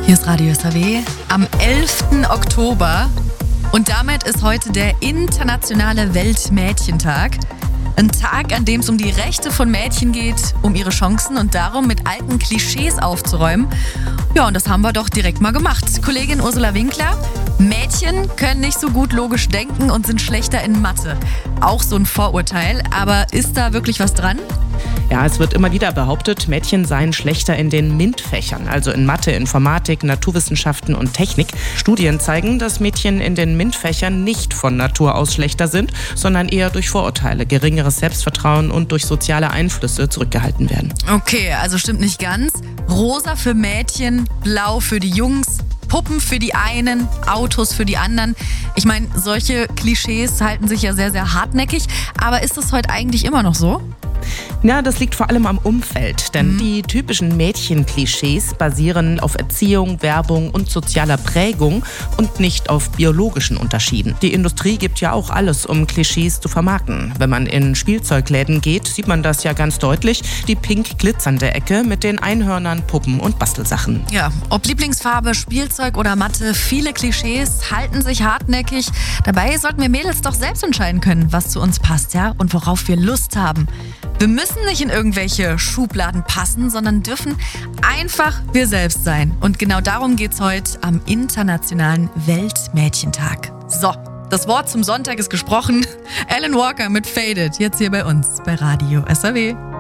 Hier ist Radio SAW am 11. Oktober und damit ist heute der internationale Weltmädchentag. Ein Tag, an dem es um die Rechte von Mädchen geht, um ihre Chancen und darum, mit alten Klischees aufzuräumen. Ja, und das haben wir doch direkt mal gemacht. Kollegin Ursula Winkler, Mädchen können nicht so gut logisch denken und sind schlechter in Mathe. Auch so ein Vorurteil, aber ist da wirklich was dran? Ja, es wird immer wieder behauptet, Mädchen seien schlechter in den MINT-Fächern, also in Mathe, Informatik, Naturwissenschaften und Technik. Studien zeigen, dass Mädchen in den MINT-Fächern nicht von Natur aus schlechter sind, sondern eher durch Vorurteile, geringeres Selbstvertrauen und durch soziale Einflüsse zurückgehalten werden. Okay, also stimmt nicht ganz. Rosa für Mädchen, blau für die Jungs, Puppen für die einen, Autos für die anderen. Ich meine, solche Klischees halten sich ja sehr, sehr hartnäckig. Aber ist das heute eigentlich immer noch so? Ja, das liegt vor allem am Umfeld, denn die typischen Mädchenklischees basieren auf Erziehung, Werbung und sozialer Prägung und nicht auf biologischen Unterschieden. Die Industrie gibt ja auch alles, um Klischees zu vermarkten. Wenn man in Spielzeugläden geht, sieht man das ja ganz deutlich, die pink glitzernde Ecke mit den Einhörnern, Puppen und Bastelsachen. Ja, ob Lieblingsfarbe, Spielzeug oder Mathe, viele Klischees halten sich hartnäckig. Dabei sollten wir Mädels doch selbst entscheiden können, was zu uns passt, ja, und worauf wir Lust haben. Wir müssen nicht in irgendwelche Schubladen passen, sondern dürfen einfach wir selbst sein. Und genau darum geht's heute am Internationalen Weltmädchentag. So, das Wort zum Sonntag ist gesprochen. Alan Walker mit Faded, jetzt hier bei uns bei Radio SAW.